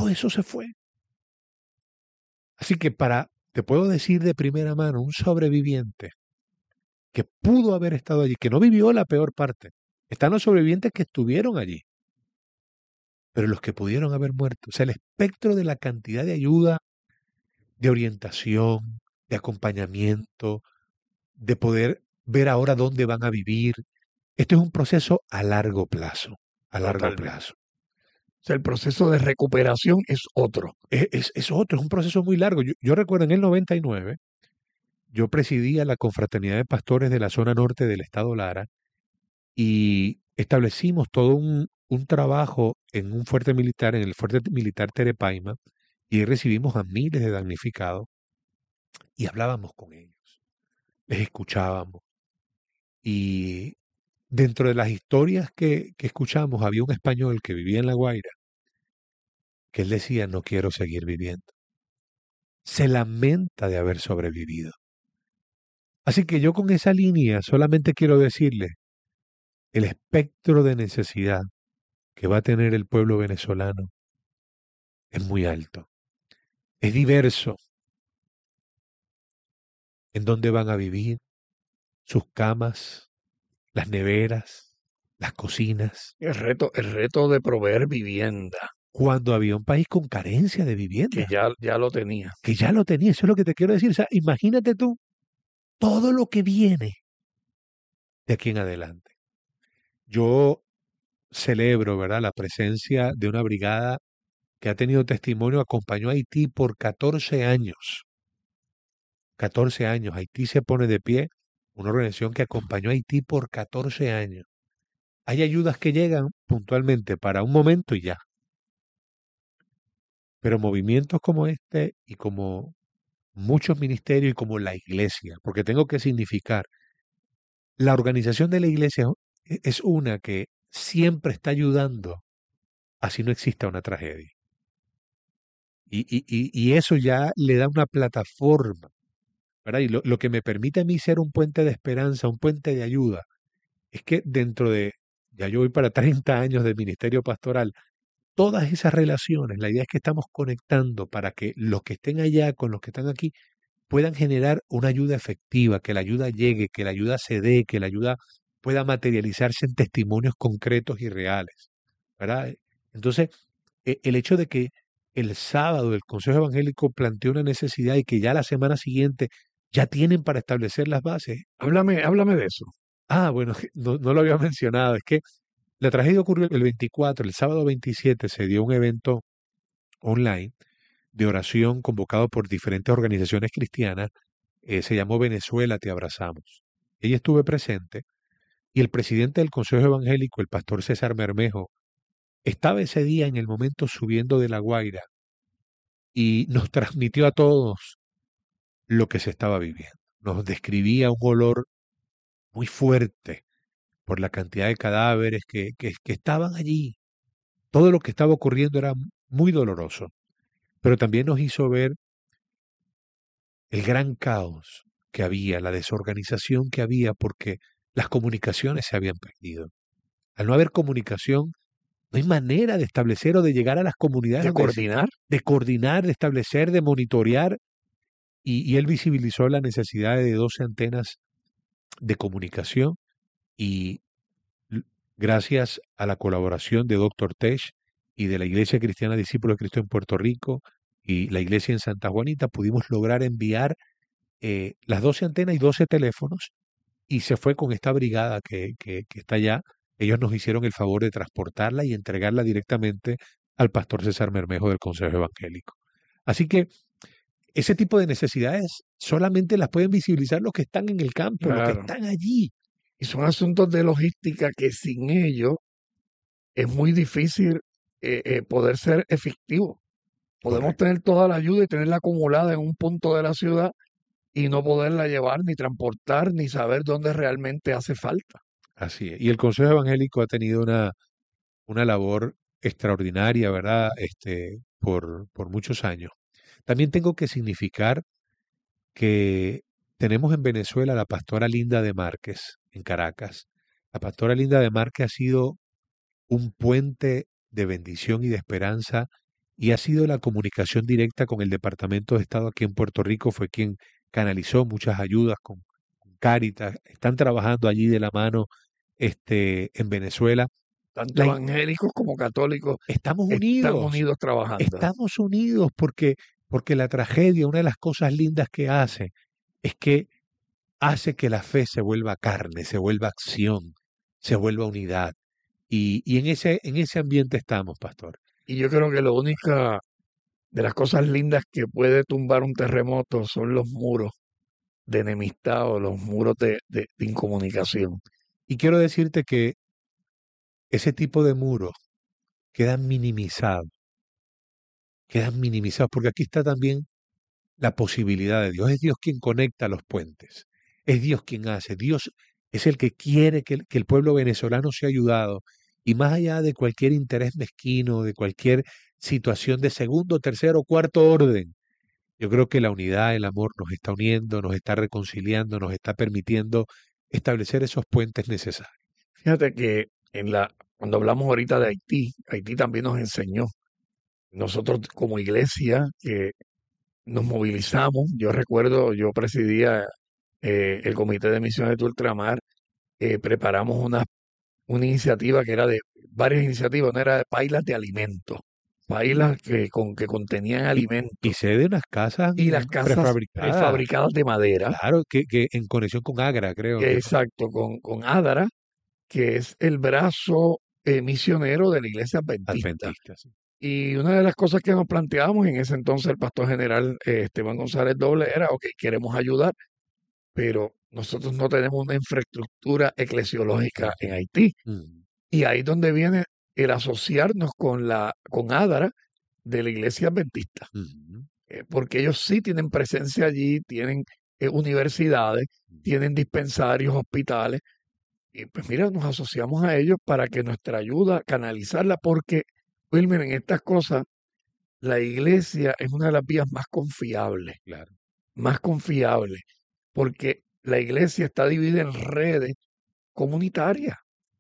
todo eso se fue. Así que te puedo decir de primera mano, un sobreviviente que pudo haber estado allí, que no vivió la peor parte. Están los sobrevivientes que estuvieron allí, pero los que pudieron haber muerto. O sea, el espectro de la cantidad de ayuda, de orientación, de acompañamiento, de poder ver ahora dónde van a vivir. Esto es un proceso a largo plazo, a largo Totalmente. plazo. O sea, el proceso de recuperación es otro. Es otro, es un proceso muy largo. Yo recuerdo en el 99, yo presidía la confraternidad de pastores de la zona norte del estado Lara y establecimos todo un trabajo en un fuerte militar, en el fuerte militar Terepaima, y ahí recibimos a miles de damnificados y hablábamos con ellos, les escuchábamos. Y dentro de las historias que escuchamos había un español que vivía en La Guaira, que él decía, no quiero seguir viviendo. Se lamenta de haber sobrevivido. Así que yo con esa línea solamente quiero decirle, el espectro de necesidad que va a tener el pueblo venezolano es muy alto, es diverso en dónde van a vivir, sus camas, las neveras, las cocinas, El reto de proveer vivienda, cuando había un país con carencia de que vivienda, ya lo tenía. que ya lo tenía, eso es lo que te quiero decir. O sea, imagínate tú todo lo que viene de aquí en adelante. Yo celebro, ¿verdad?, la presencia de una brigada que ha tenido testimonio, acompañó a Haití por 14 años. 14 años. Haití se pone de pie, una organización que acompañó a Haití por 14 años. Hay ayudas que llegan puntualmente para un momento y ya. Pero movimientos como este y como muchos ministerios y como la iglesia, porque tengo que significar, la organización de la iglesia es una que siempre está ayudando así no exista una tragedia. Y eso ya le da una plataforma, ¿verdad? Y lo que me permite a mí ser un puente de esperanza, un puente de ayuda, es que dentro de, ya yo voy para 30 años de ministerio pastoral, todas esas relaciones, la idea es que estamos conectando para que los que estén allá con los que están aquí puedan generar una ayuda efectiva, que la ayuda llegue, que la ayuda se dé, que la ayuda pueda materializarse en testimonios concretos y reales, ¿verdad? Entonces, el hecho de que el sábado el Consejo Evangélico planteó una necesidad y que ya la semana siguiente ya tienen para establecer las bases. Háblame de eso. Bueno, no lo había mencionado, es que la tragedia ocurrió el 24, el sábado 27 se dio un evento online de oración convocado por diferentes organizaciones cristianas, se llamó Venezuela, te abrazamos. Ella estuve presente y el presidente del Consejo Evangélico, el pastor César Bermejo, estaba ese día en el momento subiendo de La Guaira y nos transmitió a todos lo que se estaba viviendo. Nos describía un olor muy fuerte por la cantidad de cadáveres que estaban allí. Todo lo que estaba ocurriendo era muy doloroso, pero también nos hizo ver el gran caos que había, la desorganización que había, porque las comunicaciones se habían perdido. Al no haber comunicación, no hay manera de establecer o de llegar a las comunidades De coordinar. de coordinar, de establecer, de monitorear. Y él visibilizó la necesidad de 12 antenas de comunicación y gracias a la colaboración de Dr. Tesh y de la Iglesia Cristiana Discípulos de Cristo en Puerto Rico y la Iglesia en Santa Juanita, pudimos lograr enviar las 12 antenas y 12 teléfonos y se fue con esta brigada que está allá. Ellos nos hicieron el favor de transportarla y entregarla directamente al pastor César Bermejo del Consejo Evangélico. Así que ese tipo de necesidades solamente las pueden visibilizar los que están en el campo, los que Claro. están allí. Y son asuntos de logística que sin ello es muy difícil poder ser efectivo. Podemos Correcto. tener toda la ayuda y tenerla acumulada en un punto de la ciudad y no poderla llevar, ni transportar, ni saber dónde realmente hace falta. Así es. Y el Consejo Evangélico ha tenido una labor extraordinaria, ¿verdad? Por muchos años. También tengo que significar que tenemos en Venezuela a la pastora Linda de Márquez, en Caracas. La pastora Linda de Márquez ha sido un puente de bendición y de esperanza y ha sido la comunicación directa con el Departamento de Estado aquí en Puerto Rico, fue quien canalizó muchas ayudas con Cáritas, están trabajando allí de la mano en Venezuela. Tanto La, evangélicos como católicos estamos están unidos, unidos trabajando. estamos unidos porque la tragedia, una de las cosas lindas que hace, es que hace que la fe se vuelva carne, se vuelva acción, se vuelva unidad. Y en ese ambiente estamos, pastor. Y yo creo que lo única de las cosas lindas que puede tumbar un terremoto son los muros de enemistad o los muros de incomunicación. Y quiero decirte que ese tipo de muros quedan minimizados, porque aquí está también la posibilidad de Dios. Es Dios quien conecta los puentes, es Dios quien hace, Dios es el que quiere que el pueblo venezolano sea ayudado. Y más allá de cualquier interés mezquino, de cualquier situación de segundo, tercero, cuarto orden, yo creo que la unidad, el amor nos está uniendo, nos está reconciliando, nos está permitiendo establecer esos puentes necesarios. Fíjate que cuando hablamos ahorita de Haití, Haití también nos enseñó. Nosotros como iglesia que nos movilizamos, yo recuerdo, yo presidía el Comité de Misiones de Ultramar, preparamos una iniciativa que era de varias iniciativas, no era de pailas de alimentos, pailas que contenían Y alimentos sé de unas casas y las casas prefabricadas, prefabricadas de madera, claro, que en conexión con Agra, creo que exacto, con Adara, que es el brazo misionero de la iglesia adventista. adventistas. Sí. Y una de las cosas que nos planteábamos en ese entonces el pastor general Esteban González Doble era, ok, queremos ayudar, pero nosotros no tenemos una infraestructura eclesiológica en Haití. Mm, Y ahí es donde viene el asociarnos con Adara de la iglesia adventista, mm, porque ellos sí tienen presencia allí, tienen universidades, mm. tienen dispensarios, hospitales, y pues mira, nos asociamos a ellos para que nuestra ayuda, canalizarla, porque, Wilmer, en estas cosas, la iglesia es una de las vías Claro. más confiables, porque la iglesia está dividida en redes comunitarias.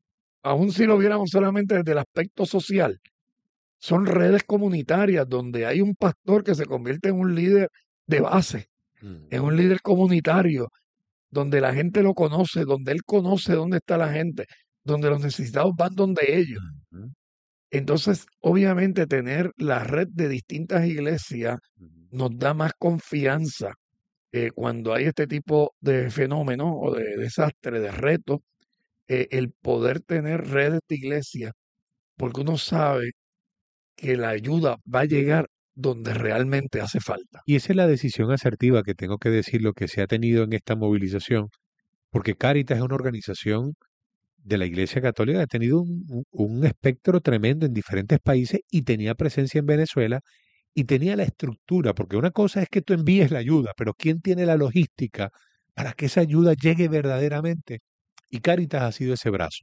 Aun si lo viéramos solamente desde el aspecto social, son redes comunitarias donde hay un pastor que se convierte en un líder de base, en Mm, un líder comunitario, donde la gente lo conoce, donde él conoce dónde está la gente, donde los necesitados van donde ellos. mm, Entonces, obviamente, tener la red de distintas iglesias mm, nos da más confianza cuando hay este tipo de fenómenos o de desastre, de retos, el poder tener redes de iglesia, porque uno sabe que la ayuda va a llegar donde realmente hace falta. Y esa es la decisión asertiva que tengo que decir lo que se ha tenido en esta movilización, porque Cáritas es una organización de la Iglesia Católica que ha tenido un espectro tremendo en diferentes países y tenía presencia en Venezuela y tenía la estructura, porque una cosa es que tú envíes la ayuda, pero ¿quién tiene la logística para que esa ayuda llegue verdaderamente? Y Cáritas ha sido ese brazo.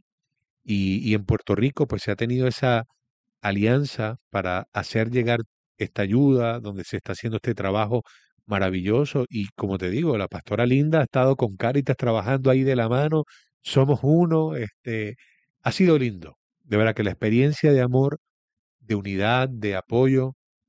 Y en Puerto Rico pues se ha tenido esa alianza para hacer llegar esta ayuda, donde se está haciendo este trabajo maravilloso. Y como te digo, la pastora Linda ha estado con Cáritas trabajando ahí de la mano, somos uno, ha sido lindo. De verdad que la experiencia de amor, de unidad, de apoyo,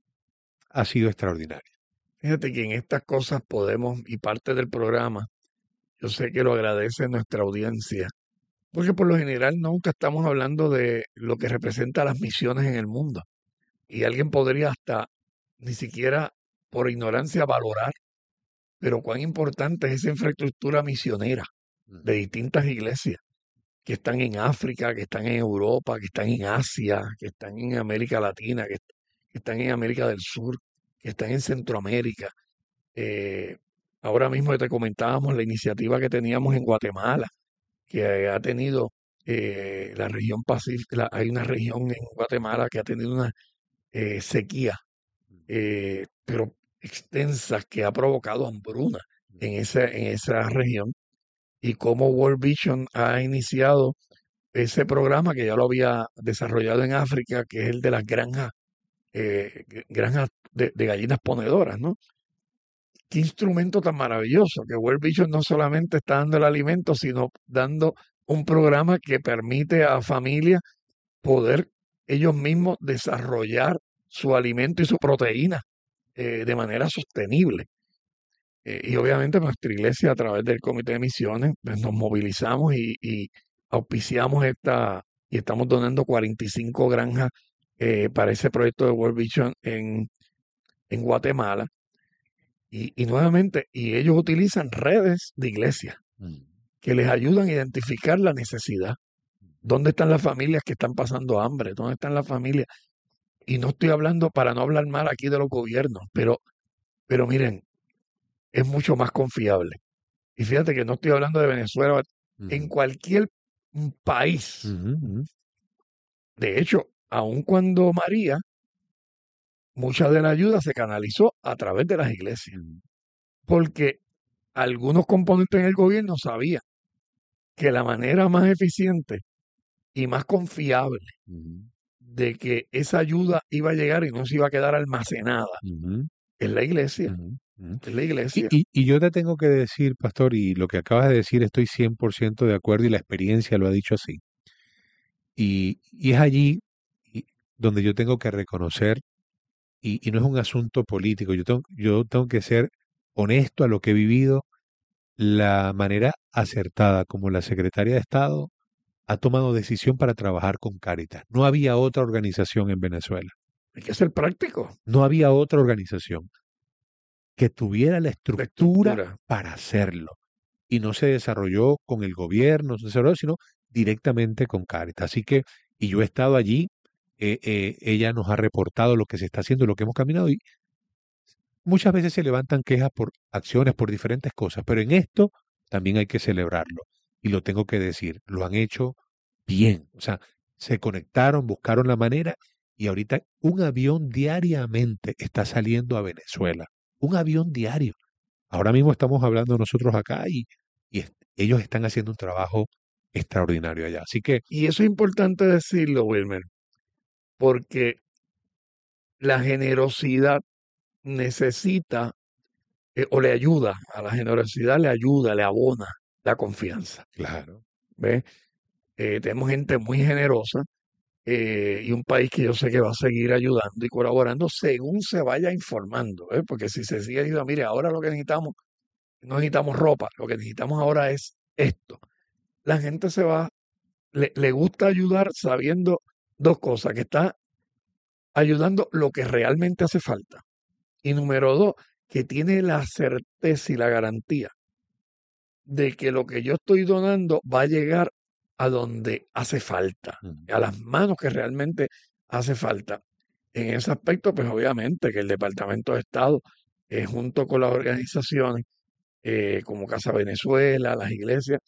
ha sido extraordinaria. Fíjate que en estas cosas podemos, y parte del programa, yo sé que lo agradece nuestra audiencia, porque por lo general nunca estamos hablando de lo que representa las misiones en el mundo. Y alguien podría hasta ni siquiera por ignorancia valorar, pero cuán importante es esa infraestructura misionera de Mm, distintas iglesias que están en África, que están en Europa, que están en Asia, que están en América Latina, que están en América del Sur, que están en Centroamérica. Eh, Ahora mismo te comentábamos la iniciativa que teníamos en Guatemala, que ha tenido la región pacífica, hay una región en Guatemala que ha tenido una sequía, pero extensa, que ha provocado hambruna en esa región, y cómo World Vision ha iniciado ese programa que ya lo había desarrollado en África, que es el de las granjas, granjas de gallinas ponedoras, ¿no? Qué instrumento tan maravilloso, que World Vision no solamente está dando el alimento, sino dando un programa que permite a familias poder ellos mismos desarrollar su alimento y su proteína de manera sostenible. Y obviamente nuestra iglesia a través del Comité de Misiones pues, nos movilizamos y auspiciamos y estamos donando 45 granjas para ese proyecto de World Vision en Guatemala. Y nuevamente, y ellos utilizan redes de iglesia mm, que les ayudan a identificar la necesidad. ¿Dónde están las familias que están pasando hambre? ¿Dónde están las familias? Y no estoy hablando para no hablar mal aquí de los gobiernos, pero miren, es mucho más confiable. Y fíjate que no estoy hablando de Venezuela, en mm, cualquier país. mm, mm, De hecho, aun cuando María, mucha de la ayuda se canalizó a través de las iglesias, mm, porque algunos componentes en el gobierno sabían que la manera más eficiente y más confiable mm, de que esa ayuda iba a llegar y no se iba a quedar almacenada mm, es la iglesia, mm, mm. es la Y, iglesia. y, y yo te tengo que decir, pastor, y lo que acabas de decir estoy 100% de acuerdo y la experiencia lo ha dicho así. Y es allí y- donde yo tengo que reconocer, y no es un asunto político, yo tengo que ser honesto a lo que he vivido, la manera acertada como la secretaria de Estado ha tomado decisión para trabajar con Cáritas. No había otra organización en Venezuela, Hay que ser práctico, no había otra organización que tuviera la la estructura estructura. para hacerlo. Y no se desarrolló con el gobierno, no se desarrolló, sino directamente con Cáritas. Así que, y yo he estado allí, ella nos ha reportado lo que se está haciendo, lo que hemos caminado, y muchas veces se levantan quejas por acciones, por diferentes cosas, pero en esto también hay que celebrarlo. Y lo tengo que decir, lo han hecho bien. O sea, se conectaron, buscaron la manera y ahorita un avión diariamente está saliendo a Venezuela. Un avión diario. Ahora mismo estamos hablando nosotros acá y ellos están haciendo un trabajo extraordinario allá. Así que, Y eso es importante decirlo, Wilmer, porque la generosidad necesita o le ayuda, a la generosidad le ayuda, le abona la confianza. claro, ¿Ves? Tenemos gente muy generosa y un país que yo sé que va a seguir ayudando y colaborando según se vaya informando, ¿eh? Porque si se sigue diciendo, mire, ahora lo que necesitamos, no necesitamos ropa, lo que necesitamos ahora es esto. La gente se va, le gusta ayudar sabiendo dos cosas, que está ayudando lo que realmente hace falta. Y número dos, que tiene la certeza y la garantía de que lo que yo estoy donando va a llegar a donde hace falta, mm, a las manos que realmente hace falta. En ese aspecto, pues obviamente que el Departamento de Estado, junto con las organizaciones como Casa Venezuela, las iglesias,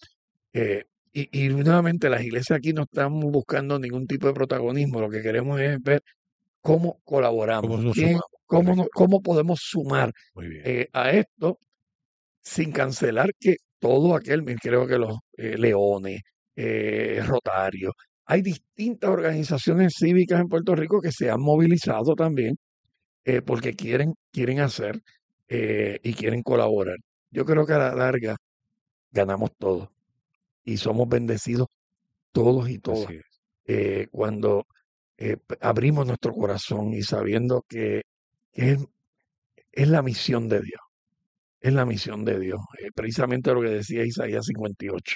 y nuevamente las iglesias aquí no estamos buscando ningún tipo de protagonismo, lo que queremos es ver cómo ¿cómo colaboramos, nos sumamos? Correcto. cómo podemos sumar Muy bien. a esto sin cancelar que todo aquel, creo que los Leones, Rotarios, hay distintas organizaciones cívicas en Puerto Rico que se han movilizado también porque quieren hacer y quieren colaborar. Yo creo que a la larga ganamos todos y somos bendecidos todos y todas Así es. cuando abrimos nuestro corazón y sabiendo que es la misión de Dios. Es la misión de Dios, precisamente lo que decía Isaías 58.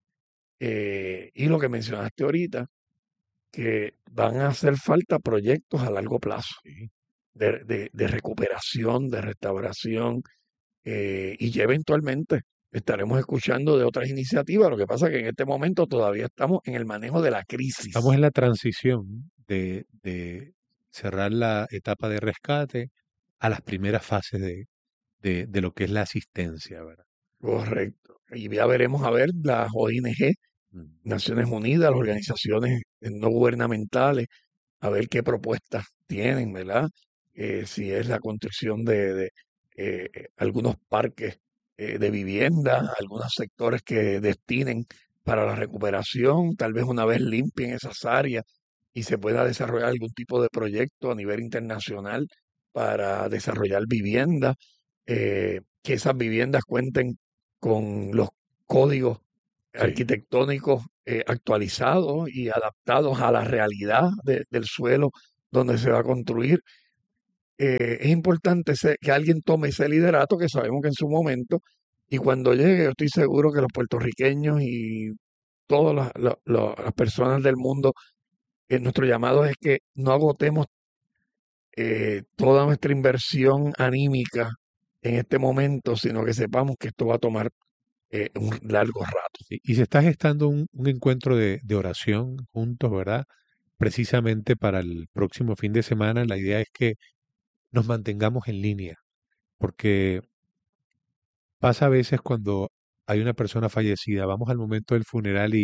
Y lo que mencionaste ahorita, que van a hacer falta proyectos a largo plazo Sí. de recuperación, de restauración, y ya eventualmente estaremos escuchando de otras iniciativas. Lo que pasa es que en este momento todavía estamos en el manejo de la Estamos crisis. en la transición de cerrar la etapa de rescate a las primeras fases de lo que es la asistencia, ¿verdad? Correcto. Y ya veremos a ver las ONG, Mm, Naciones Unidas, las organizaciones no gubernamentales, a ver qué propuestas tienen, ¿verdad? Si es la construcción de algunos parques de vivienda, algunos sectores que destinen para la recuperación, tal vez una vez limpien esas áreas y se pueda desarrollar algún tipo de proyecto a nivel internacional para desarrollar viviendas, que esas viviendas cuenten con los códigos sí, arquitectónicos actualizados y adaptados a la realidad del suelo donde se va a construir. Es importante que alguien tome ese liderato que sabemos que en su momento, y cuando llegue, yo estoy seguro que los puertorriqueños y todas las personas del mundo, nuestro llamado es que no agotemos toda nuestra inversión anímica en este momento, sino que sepamos que esto va a tomar un largo rato. Y se está gestando un encuentro de oración juntos, ¿verdad? Precisamente para el próximo fin de semana. La idea es que nos mantengamos en línea, porque pasa a veces cuando hay una persona fallecida, vamos al momento del funeral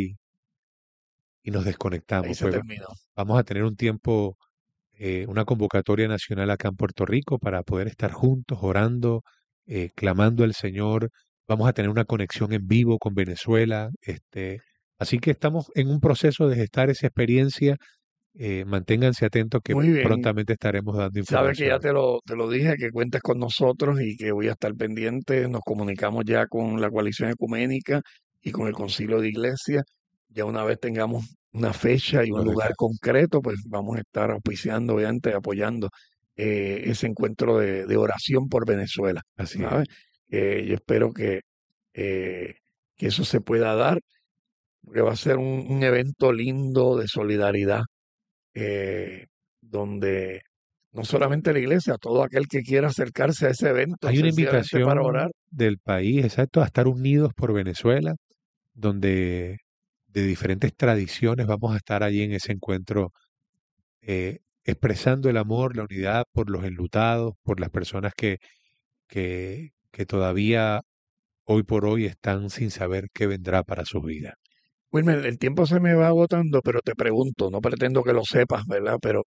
y nos Ahí desconectamos. se Pues terminó. vamos a tener un tiempo, una convocatoria nacional acá en Puerto Rico para poder estar juntos, orando, clamando al Señor. Vamos a tener una conexión en vivo con Venezuela. Así que estamos en un proceso de gestar esa experiencia. Manténganse atentos que Muy bien. prontamente estaremos dando Sabe que ya información. te lo dije, que cuentes con nosotros y que voy a estar pendiente. Nos comunicamos ya con la coalición ecuménica y con el concilio de iglesia. Ya una vez tengamos una fecha y un lugar Correcto. concreto, pues vamos a estar auspiciando, obviamente, apoyando ese encuentro de oración por Venezuela. Así es. ¿Sabes? Yo espero eh, que eso se pueda dar, porque va a ser un evento lindo de solidaridad, eh, donde no solamente la iglesia, todo aquel que quiera acercarse a ese evento Hay una sencillamente para orar. invitación del país, exacto, a estar unidos por Venezuela, donde de diferentes tradiciones vamos a estar allí en ese encuentro, expresando el amor, la unidad por los enlutados, por las personas que todavía hoy por hoy están sin saber qué vendrá para sus vidas. Wilmer, el tiempo se me va agotando, pero te pregunto, no pretendo que lo sepas, ¿verdad? Pero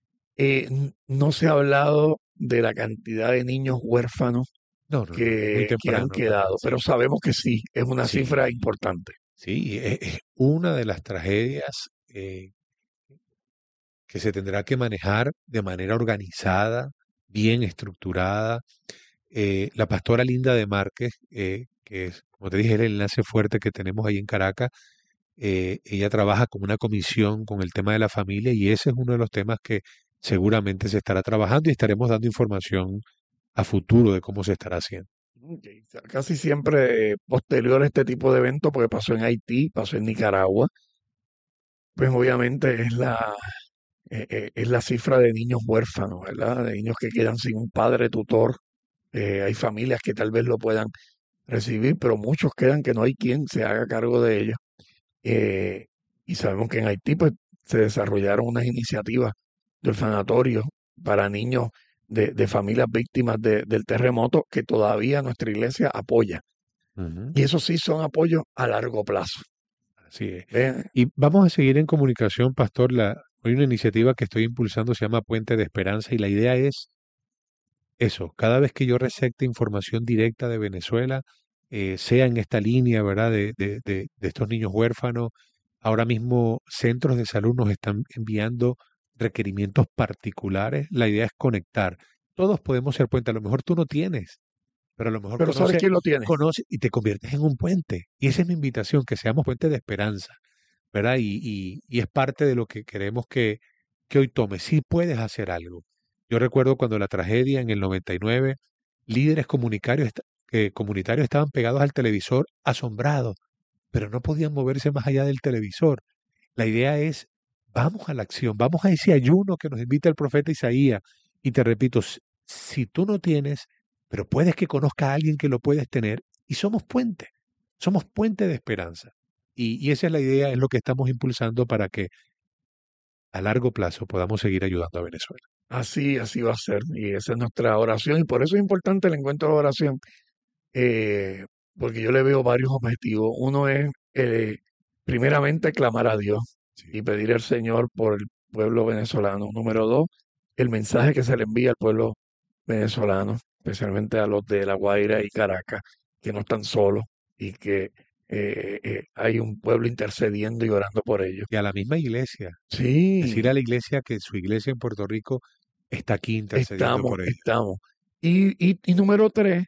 no se ha hablado de la cantidad de niños huérfanos No, no, no, muy que han temprano para quedado, pero decirlo. sabemos que sí, es una cifra Sí, importante. sí, es una de las tragedias que se tendrá que manejar de manera organizada, bien estructurada. La pastora Linda de Márquez, que es, como te dije, el enlace fuerte que tenemos ahí en Caracas, ella trabaja con una comisión con el tema de la familia y ese es uno de los temas que seguramente se estará trabajando y estaremos dando información a futuro de cómo se estará haciendo. Ok, casi siempre posterior a este tipo de eventos, porque pasó en Haití, pasó en Nicaragua, pues obviamente es la cifra de niños huérfanos, ¿verdad? De niños que quedan sin un padre tutor. Hay familias que tal vez lo puedan recibir, pero muchos quedan que no hay quien se haga cargo de ellos. Eh, y sabemos que en Haití pues, se desarrollaron unas iniciativas de orfanatorios para niños de familias víctimas del terremoto que todavía nuestra iglesia apoya. Ujú, Y eso sí son apoyos a largo plazo. así es. ¿Ve? Y vamos a seguir en comunicación, Pastor. Hay una iniciativa que estoy impulsando, se llama Puente de Esperanza, y la idea es eso, cada vez que yo recepte información directa de Venezuela, sea en esta línea, ¿verdad? De estos niños huérfanos, ahora mismo centros de salud nos están enviando requerimientos particulares. La idea es conectar. Todos podemos ser puente. A lo mejor tú no tienes, pero a lo mejor Pero ¿sabes quién lo tiene? conoce y te conviertes en un puente. Y esa es mi invitación, que seamos puente de esperanza, ¿verdad? Y es parte de lo que queremos que hoy tomes. Sí puedes hacer algo. Yo recuerdo cuando la tragedia en el 99, líderes comunitarios estaban pegados al televisor asombrados, pero no podían moverse más allá del televisor. La idea es, vamos a la acción, vamos a ese ayuno que nos invita el profeta Isaías. Y te repito, si tú no tienes, pero puedes que conozca a alguien que lo puedes tener, y somos puente de esperanza. Y esa es la idea, es lo que estamos impulsando para que a largo plazo podamos seguir ayudando a Venezuela. Así va a ser. Y esa es nuestra oración. Y por eso es importante el encuentro de oración, eh, porque yo le veo varios objetivos. Uno es, primeramente, clamar a Dios Sí. y pedir al Señor por el pueblo venezolano. Número dos, el mensaje que se le envía al pueblo venezolano, especialmente a los de La Guaira y Caracas, que no están solos y que hay un pueblo intercediendo y orando por ellos. Y a la misma iglesia, decir a Sí, la iglesia que su iglesia en Puerto Rico está aquí intercediendo estamos, por ellos. estamos. Y número tres,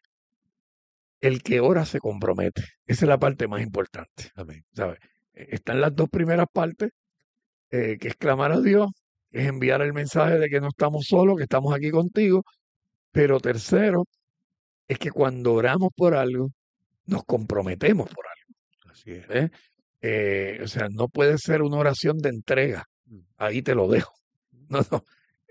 el que ora se compromete. Esa es la parte más importante, Amén. ¿sabes? Están las dos primeras partes, que es clamar a Dios, es enviar el mensaje de que no estamos solos, que estamos aquí contigo. Pero tercero, es que cuando oramos por algo, nos comprometemos por algo. Así es. O sea, no puede ser una oración de entrega. Ahí te lo dejo. No, no.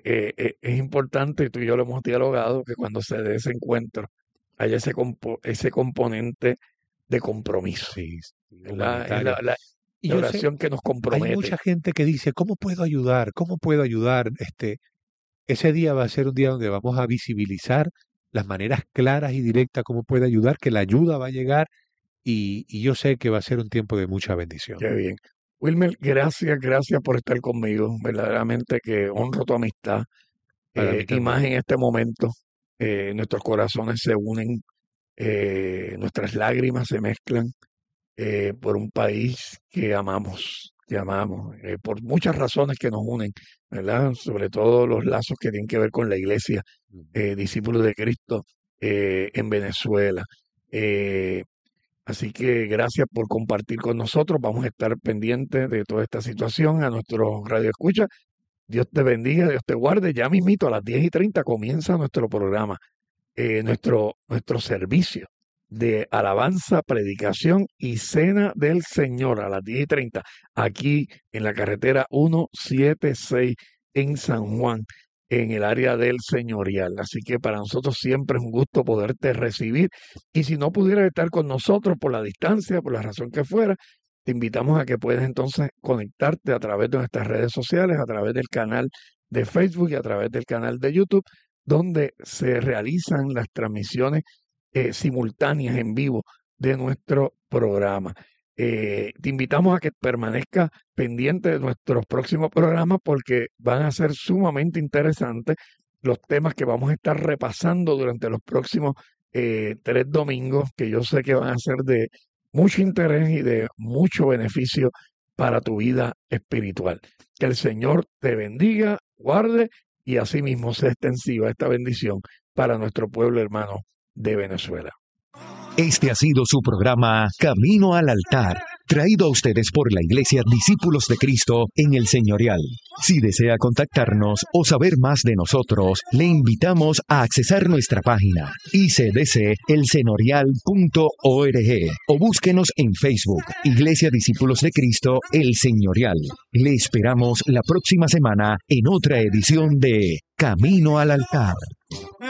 Es importante, tú y yo lo hemos dialogado, que cuando se dé ese encuentro haya ese componente de compromiso. Sí, Es humanitario. Y la yo sé, oración que nos hay compromete. mucha gente que dice, ¿cómo puedo ayudar? ¿Cómo puedo ayudar? Ese día va a ser un día donde vamos a visibilizar las maneras claras y directas cómo puede ayudar, que la ayuda va a llegar y yo sé que va a ser un tiempo de mucha bendición. Qué bien. Wilmer, gracias por estar conmigo. Verdaderamente que honro tu amistad. Para mí Y más también. en este momento, nuestros corazones se unen, nuestras lágrimas se mezclan por un país que amamos, por muchas razones que nos unen, ¿verdad? Sobre todo los lazos que tienen que ver con la iglesia, discípulos de Cristo en Venezuela. Eh, Así que gracias por compartir con nosotros. Vamos a estar pendientes de toda esta situación. A nuestro radio escucha, Dios te bendiga, Dios te guarde. Ya mismito a las 10:30 comienza nuestro programa, nuestro servicio de alabanza, predicación y cena del Señor a las 10:30 aquí en la carretera 176 en San Juan, en el área del Señorial. Así que para nosotros siempre es un gusto poderte recibir. Y si no pudieras estar con nosotros por la distancia, por la razón que fuera, te invitamos a que puedas entonces conectarte a través de nuestras redes sociales, a través del canal de Facebook y a través del canal de YouTube, donde se realizan las transmisiones simultáneas en vivo de nuestro programa. Te invitamos a que permanezcas pendiente de nuestros próximos programas porque van a ser sumamente interesantes los temas que vamos a estar repasando durante los próximos 3 domingos, que yo sé que van a ser de mucho interés y de mucho beneficio para tu vida espiritual. Que el Señor te bendiga, guarde y asimismo sea extensiva esta bendición para nuestro pueblo hermano de Venezuela. Este ha sido su programa Camino al Altar, traído a ustedes por la Iglesia Discípulos de Cristo en el Señorial. Si desea contactarnos o saber más de nosotros, le invitamos a accesar nuestra página icdcelsenorial.org o búsquenos en Facebook, Iglesia Discípulos de Cristo El Señorial. Le esperamos la próxima semana en otra edición de Camino al Altar.